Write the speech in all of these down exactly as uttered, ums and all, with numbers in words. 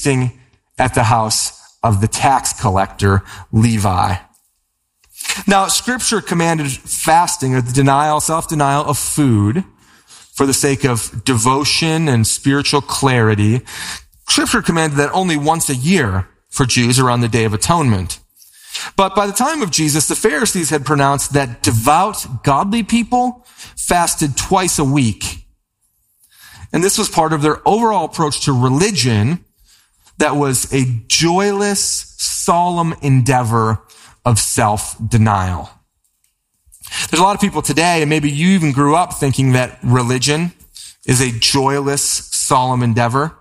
feasting at the house of the tax collector, Levi. Now, Scripture commanded fasting, or the denial, self-denial of food for the sake of devotion and spiritual clarity. Scripture commanded that only once a year for Jews around the Day of Atonement. But by the time of Jesus, the Pharisees had pronounced that devout, godly people fasted twice a week. And this was part of their overall approach to religion that was a joyless, solemn endeavor of self-denial. There's a lot of people today, and maybe you even grew up thinking that religion is a joyless, solemn endeavor.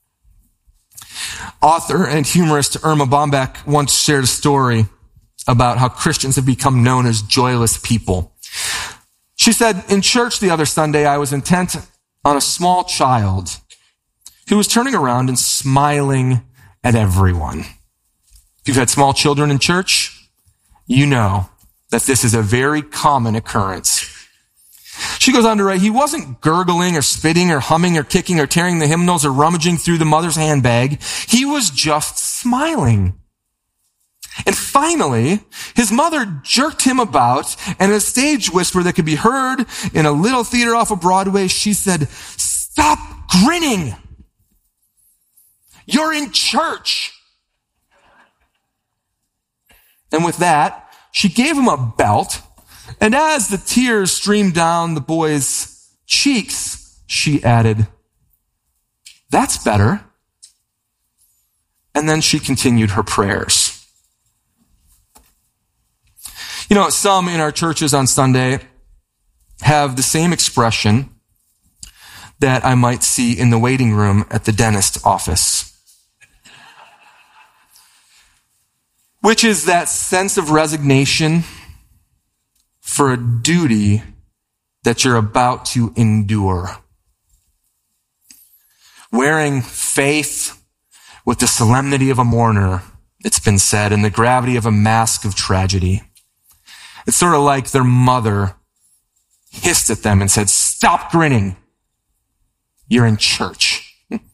Author and humorist Irma Bombeck once shared a story about how Christians have become known as joyless people. She said, "In church the other Sunday, I was intent on a small child who was turning around and smiling at everyone." If you've had small children in church, you know that this is a very common occurrence. She goes on to write, "He wasn't gurgling or spitting or humming or kicking or tearing the hymnals or rummaging through the mother's handbag. He was just smiling. And finally, his mother jerked him about, and in a stage whisper that could be heard in a little theater off of Broadway, she said, 'Stop grinning. You're in church.' And with that, she gave him a belt, and as the tears streamed down the boy's cheeks, she added, 'That's better.' And then she continued her prayers." You know, some in our churches on Sunday have the same expression that I might see in the waiting room at the dentist office, which is that sense of resignation for a duty that you're about to endure. Wearing faith with the solemnity of a mourner, it's been said, and the gravity of a mask of tragedy. It's sort of like their mother hissed at them and said, "Stop grinning. You're in church."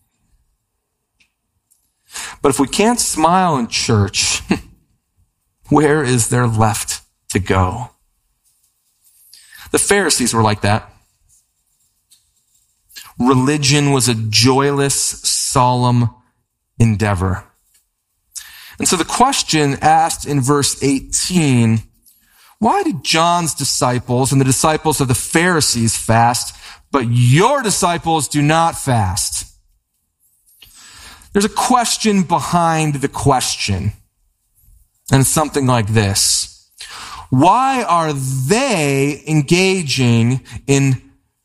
But if we can't smile in church, where is there left to go? The Pharisees were like that. Religion was a joyless, solemn endeavor. And so the question asked in verse eighteen, why did John's disciples and the disciples of the Pharisees fast, but your disciples do not fast? There's a question behind the question. And it's something like this. Why are they engaging in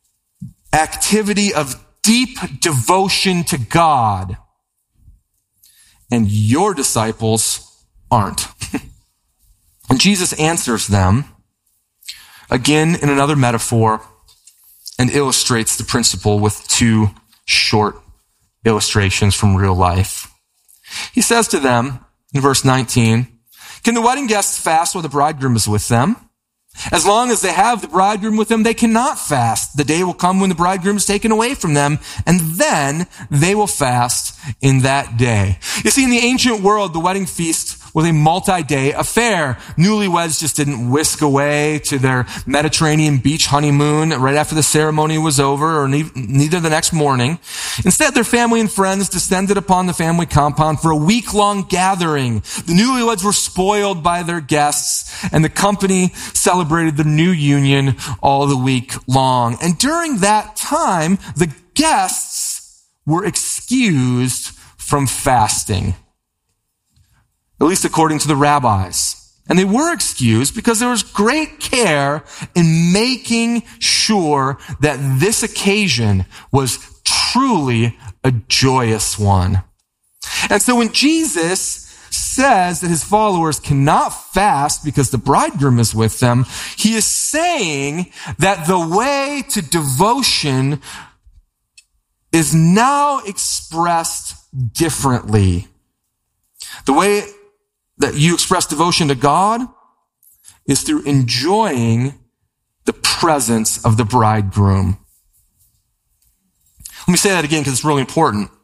activity of deep devotion to God, and your disciples aren't? And Jesus answers them, again in another metaphor, and illustrates the principle with two short illustrations from real life. He says to them in verse nineteen, "Can the wedding guests fast while the bridegroom is with them? As long as they have the bridegroom with them, they cannot fast. The day will come when the bridegroom is taken away from them, and then they will fast in that day." You see, in the ancient world, the wedding feast was a multi-day affair. Newlyweds just didn't whisk away to their Mediterranean beach honeymoon right after the ceremony was over, or ne- neither the next morning. Instead, their family and friends descended upon the family compound for a week-long gathering. The newlyweds were spoiled by their guests, and the company celebrated the new union all the week long. And during that time, the guests were excused from fasting, at least according to the rabbis. And they were excused because there was great care in making sure that this occasion was truly a joyous one. And so when Jesus says that his followers cannot fast because the bridegroom is with them, he is saying that the way to devotion is now expressed differently. The way that you express devotion to God is through enjoying the presence of the bridegroom. Let me say that again because it's really important.